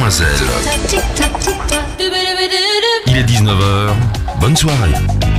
Mademoiselle. Il est 19 heures. Bonne soirée.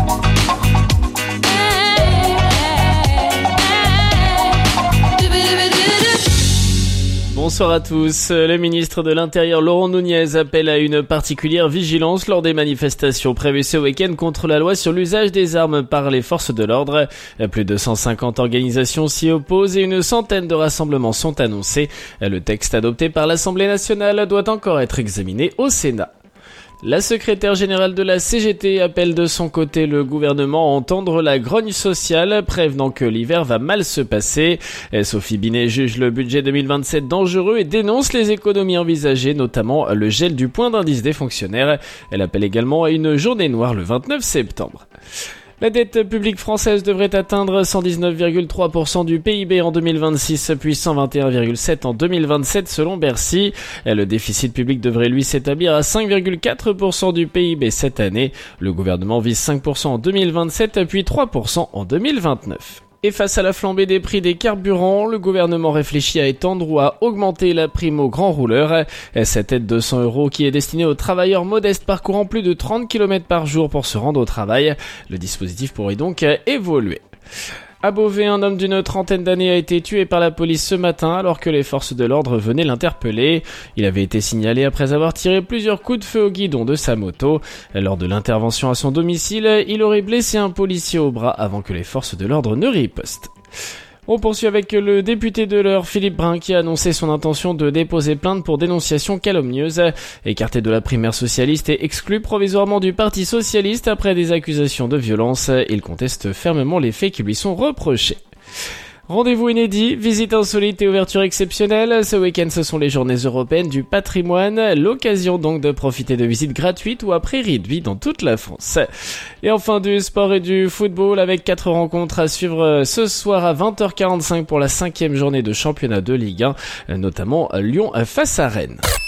Bonsoir à tous. Le ministre de l'Intérieur Laurent Nunez appelle à une particulière vigilance lors des manifestations prévues ce week-end contre la loi sur l'usage des armes par les forces de l'ordre. Plus de 150 organisations s'y opposent et une centaine de rassemblements sont annoncés. Le texte adopté par l'Assemblée nationale doit encore être examiné au Sénat. La secrétaire générale de la CGT appelle de son côté le gouvernement à entendre la grogne sociale, prévenant que l'hiver va mal se passer. Sophie Binet juge le budget 2027 dangereux et dénonce les économies envisagées, notamment le gel du point d'indice des fonctionnaires. Elle appelle également à une journée noire le 29 septembre. La dette publique française devrait atteindre 119,3% du PIB en 2026, puis 121,7% en 2027 selon Bercy. Le déficit public devrait lui s'établir à 5,4% du PIB cette année. Le gouvernement vise 5% en 2027, puis 3% en 2029. Et face à la flambée des prix des carburants, le gouvernement réfléchit à étendre ou à augmenter la prime aux grands rouleurs. Cette aide de 100 € qui est destinée aux travailleurs modestes parcourant plus de 30 km par jour pour se rendre au travail. Le dispositif pourrait donc évoluer. À Beauvais, un homme d'une trentaine d'années a été tué par la police ce matin alors que les forces de l'ordre venaient l'interpeller. Il avait été signalé après avoir tiré plusieurs coups de feu au guidon de sa moto. Lors de l'intervention à son domicile, il aurait blessé un policier au bras avant que les forces de l'ordre ne ripostent. On poursuit avec le député de l'Eure, Philippe Brun, qui a annoncé son intention de déposer plainte pour dénonciation calomnieuse. Écarté de la primaire socialiste et exclu provisoirement du Parti socialiste après des accusations de violence, il conteste fermement les faits qui lui sont reprochés. Rendez-vous inédit, visite insolite et ouverture exceptionnelle. Ce week-end, ce sont les journées européennes du patrimoine. L'occasion donc de profiter de visites gratuites ou à prix réduit dans toute la France. Et enfin du sport et du football avec 4 rencontres à suivre ce soir à 20h45 pour la 5e journée de championnat de Ligue 1, notamment Lyon face à Rennes.